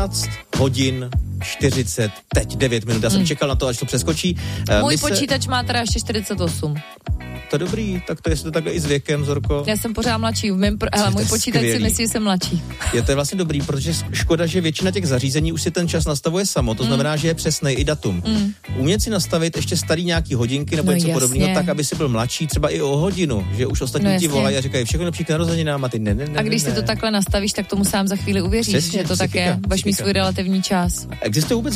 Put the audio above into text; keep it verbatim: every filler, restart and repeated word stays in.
hodin čtyřicet, teď devět minut. Já jsem hmm. čekal na to, až to přeskočí. Můj se... počítač má teda ještě čtyřicet osm. To je dobrý, tak to je to takhle i s věkem, Zorko. Já jsem pořád mladší, v mém pro... hele, můj počítač skvělý. Si myslí, že jsem mladší. Je to vlastně dobrý, protože škoda, že většina těch zařízení už si ten čas nastavuje samo, to mm. znamená, že je přesnej i datum. Mm. Umět si nastavit ještě starý nějaký hodinky nebo no něco jasně. podobného, tak aby si byl mladší, třeba i o hodinu, že už ostatní no ti volají a říkají všechno lepší k narozeninám a ty ne, ne, ne. A když ne, si to ne. takhle nastavíš, tak tomu sám za chvíli uvěříš, Přesně, že to psychika, také budeš mít svůj relativní čas. Existuje vůbec